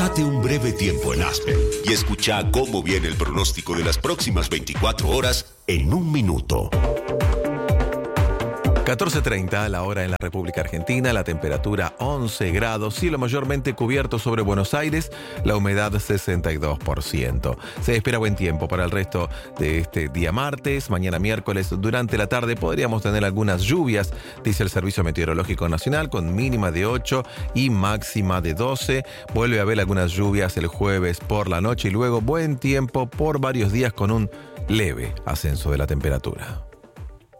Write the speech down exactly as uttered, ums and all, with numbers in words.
Date un breve tiempo en Aspen y escucha cómo viene el pronóstico de las próximas veinticuatro horas en un minuto. catorce treinta, la hora en la República Argentina, la temperatura once grados, cielo mayormente cubierto sobre Buenos Aires, la humedad sesenta y dos por ciento. Se espera buen tiempo para el resto de este día martes. Mañana miércoles, durante la tarde, podríamos tener algunas lluvias, dice el Servicio Meteorológico Nacional, con mínima de ocho y máxima de doce. Vuelve a haber algunas lluvias el jueves por la noche y luego buen tiempo por varios días con un leve ascenso de la temperatura.